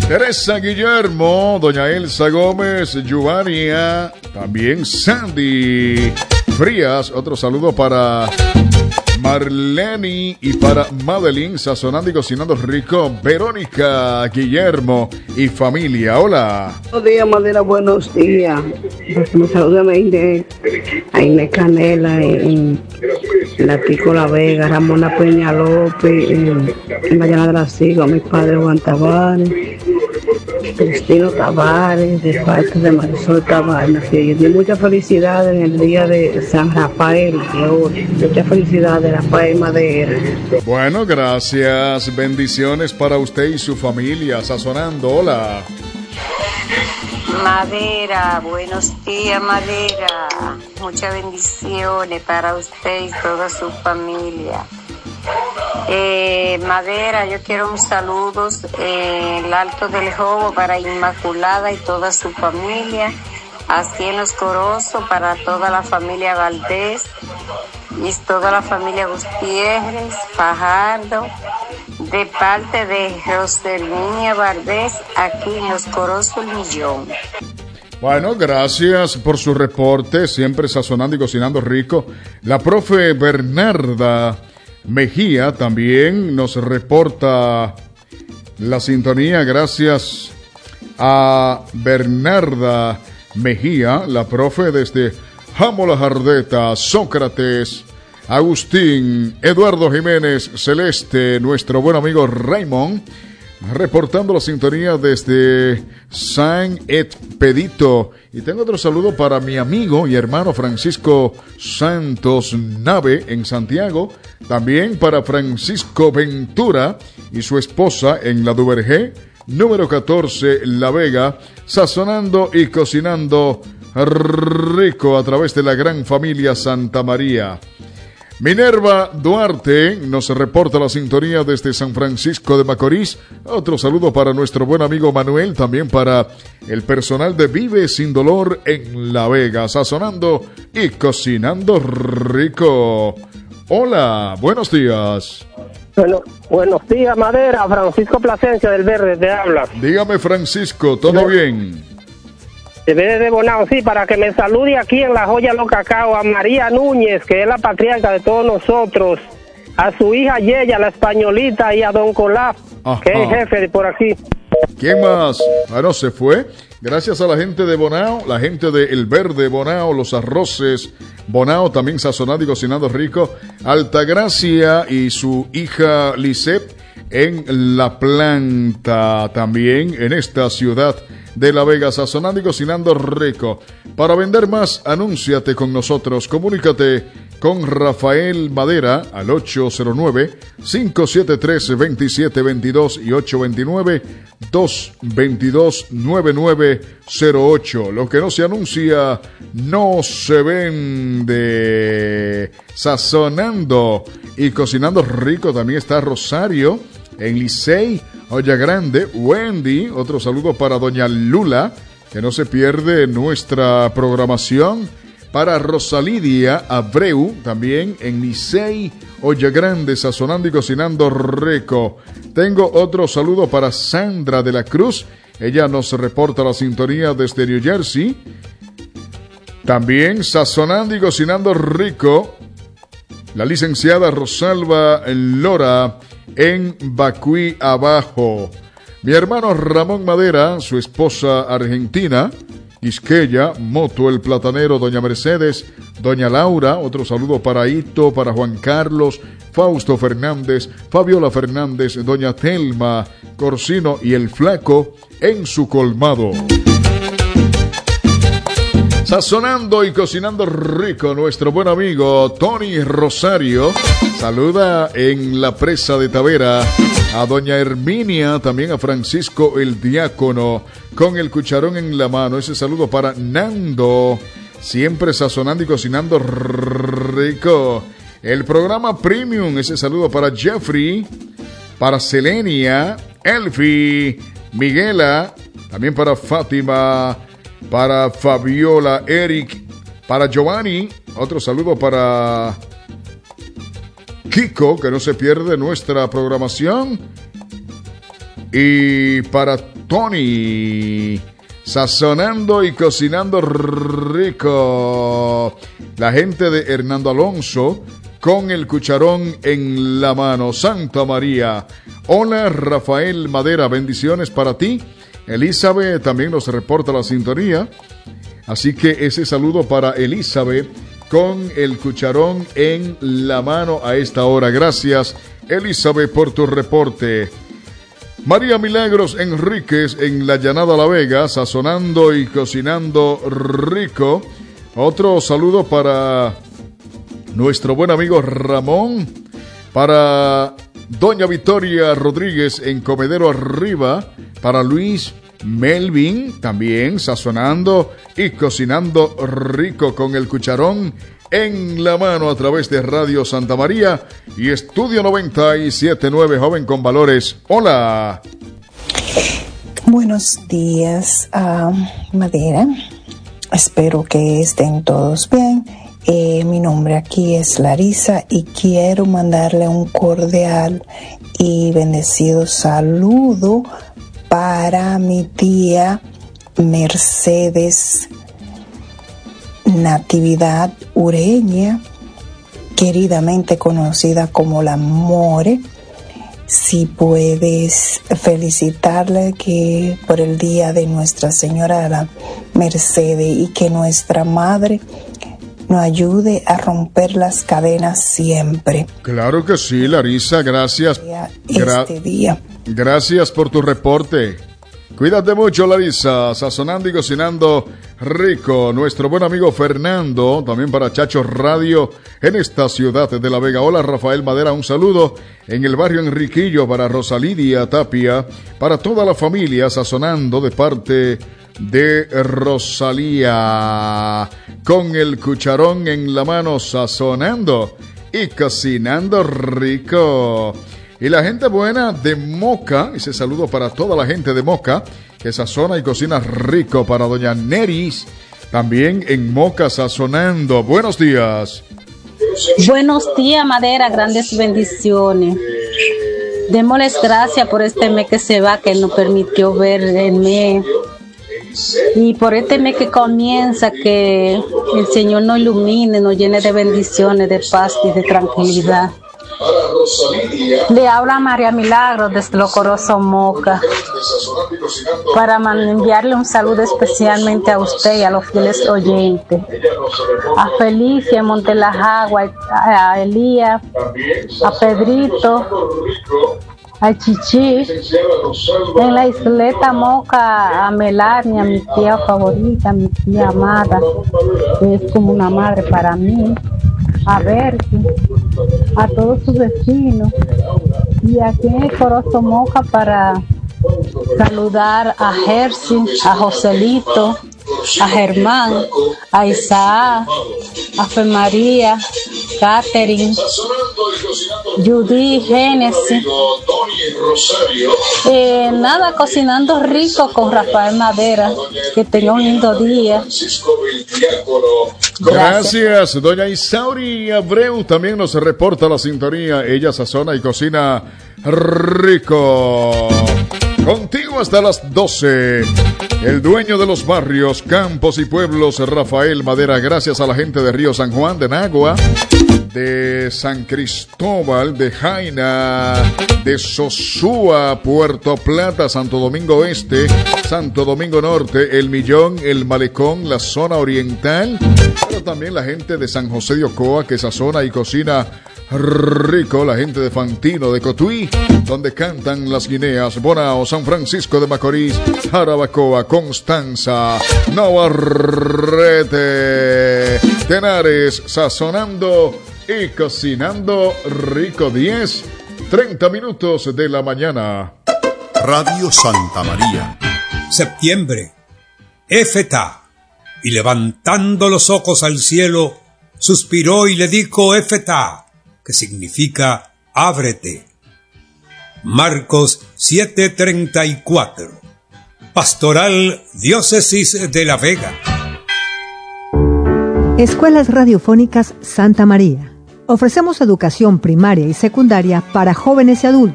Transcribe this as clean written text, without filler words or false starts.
Teresa Guillermo, doña Elsa Gómez, Giovannia, también Sandy Frías. Otro saludo para Marlene y para Madeline, sazonando y cocinando rico. Verónica, Guillermo y familia. Hola. Buenos días, Madera, buenos días. Me saluda a Inés Canela en la Tico La Vega, Ramona Peña López en Mariana de la Sigo, a mi padre Juan Tavares, Cristino Tavares, de parte de Marisol Tavares. Y muchas felicidades en el día de San Rafael de hoy. Muchas felicidades, Rafael Madera. Bueno, gracias. Bendiciones para usted y su familia. Sazonando, hola. Madera, buenos días, Madera. Muchas bendiciones para usted y toda su familia. Madera, yo quiero un saludo en el Alto del Jobo para Inmaculada y toda su familia. Así en Los Corozos para toda la familia Valdés y toda la familia Gutiérrez, Fajardo, de parte de Roselina Valdés, aquí en Los Corozos El Millón. Bueno, gracias por su reporte, siempre sazonando y cocinando rico. La profe Bernarda Mejía también nos reporta la sintonía. Gracias a Bernarda Mejía, la profe desde Jamo La Jardeta, Sócrates, Agustín, Eduardo Jiménez, Celeste, nuestro buen amigo Raymond, reportando la sintonía desde San Expedito. Y tengo otro saludo para mi amigo y hermano Francisco Santos Nave en Santiago. También para Francisco Ventura y su esposa en la Duvergé, número 14, La Vega, sazonando y cocinando rico a través de la gran familia Santa María. Minerva Duarte nos reporta la sintonía desde San Francisco de Macorís. Otro saludo para nuestro buen amigo Manuel, también para el personal de Vive Sin Dolor en La Vega, sazonando y cocinando rico. Hola, buenos días. Bueno, buenos días, Madera. Francisco Plasencia del Verde te habla. Dígame, Francisco, ¿todo bien? De Bonao, sí, para que me salude aquí en La Joya Los Cacao a María Núñez, que es la patriarca de todos nosotros, a su hija Yeya, la españolita, y a don Colaf, que es jefe de por aquí. ¿Quién más? Bueno, se fue. Gracias a la gente de Bonao, la gente de El Verde Bonao, los arroces Bonao, también sazonado y cocinado rico. Altagracia y su hija Lisette en La Planta, también en esta ciudad de La Vega, sazonando y cocinando rico. Para vender más, anúnciate con nosotros. Comunícate con Rafael Madera al 809-573-2722 y 829-222-9908. Lo que no se anuncia no se vende. Sazonando y cocinando rico también está Rosario en Licey, Olla Grande. Wendy, otro saludo para doña Lula, que no se pierde nuestra programación. Para Rosalidia Abreu, también en Licey, Olla Grande, sazonando y cocinando rico. Tengo otro saludo para Sandra de la Cruz. Ella nos reporta la sintonía desde New Jersey. También sazonando y cocinando rico, la licenciada Rosalba Lora en Bacuí Abajo. Mi hermano Ramón Madera, su esposa argentina, Isqueya, Moto el Platanero, doña Mercedes, doña Laura, otro saludo para Ito, para Juan Carlos, Fausto Fernández, Fabiola Fernández, doña Telma Corsino y el Flaco en su colmado. Sazonando y cocinando rico, nuestro buen amigo Tony Rosario saluda en la presa de Tavera a doña Herminia, también a Francisco el Diácono con el cucharón en la mano. Ese saludo para Nando, siempre sazonando y cocinando rico. El programa Premium, ese saludo para Jeffrey, para Selenia, Elfi, Miguela, también para Fátima, para Fabiola, Eric, para Giovanni, otro saludo para Kiko, que no se pierde nuestra programación, y para Tony. Sazonando y cocinando rico. La gente de Hernando Alonso con el cucharón en la mano. Santa María. Hola, Rafael Madera, bendiciones para ti. Elizabeth también nos reporta la sintonía. Así que ese saludo para Elizabeth con el cucharón en la mano a esta hora. Gracias, Elizabeth, por tu reporte. María Milagros Enríquez en la Llanada La Vega, sazonando y cocinando rico. Otro saludo para nuestro buen amigo Ramón, para doña Victoria Rodríguez en Comedero Arriba, para Luis Melvin, también sazonando y cocinando rico con el cucharón en la mano a través de Radio Santa María y Estudio 97.9, joven con valores. Hola. Buenos días, Madera. Espero que estén todos bien. Mi nombre aquí es Larisa y quiero mandarle un cordial y bendecido saludo para mi tía Mercedes Natividad Ureña, queridamente conocida como la More. Si puedes felicitarle que por el día de Nuestra Señora la Mercedes y que nuestra Madre nos ayude a romper las cadenas siempre. Claro que sí, Larisa, gracias. Este día. Gracias por tu reporte. Cuídate mucho, Larisa, sazonando y cocinando rico. Nuestro buen amigo Fernando, también para Chacho Radio en esta ciudad de La Vega. Hola, Rafael Madera, un saludo en el barrio Enriquillo para Rosalidia Tapia, para toda la familia, sazonando de parte de Rosalía, con el cucharón en la mano, sazonando y cocinando rico. Y la gente buena de Moca, ese saludo para toda la gente de Moca, que sazona y cocina rico, para doña Neris, también en Moca sazonando. Buenos días. Buenos días, Madera, grandes bendiciones. Démosles gracias por este mes que se va, que nos permitió ver el mes. Y por este mes que comienza, que el Señor nos ilumine, nos llene de bendiciones, de paz y de tranquilidad. Le habla María Milagros desde Locoroso, Moca, para enviarle un saludo especialmente a usted y a los fieles oyentes, a Felicia Montelajagua, a Elías, a Pedrito, a Chichi, en la isleta Moca, a Melania, mi tía favorita, mi tía amada, que es como una madre para mí, a Berti, a todos sus vecinos, y aquí en el Corozo Moca para saludar a Jersey, a Joselito, a Germán, a Isaac, a Fe María, Catherine, Judy, Génesis. Nada, cocinando rico con Rafael Madera. Que tenga un lindo día. Gracias, doña Isauri Abreu también nos reporta la sintonía. Ella sazona y cocina rico. Contigo hasta las 12. El dueño de los barrios, campos y pueblos, Rafael Madera. Gracias a la gente de Río San Juan, de Nagua, de San Cristóbal, de Jaina, de Sosúa, Puerto Plata, Santo Domingo Este, Santo Domingo Norte, El Millón, El Malecón, la zona oriental, pero también la gente de San José de Ocoa, que sazona y cocina rico, la gente de Fantino, de Cotuí, donde cantan las guineas, Bonao, San Francisco de Macorís, Jarabacoa, Constanza, Navarrete, Tenares, sazonando y cocinando rico. 10:30 minutos de la mañana. Radio Santa María. Septiembre. Éfeta. Y levantando los ojos al cielo, suspiró y le dijo Éfeta, que significa ábrete. Marcos 7:34. Pastoral Diócesis de La Vega. Escuelas Radiofónicas Santa María. Ofrecemos educación primaria y secundaria para jóvenes y adultos.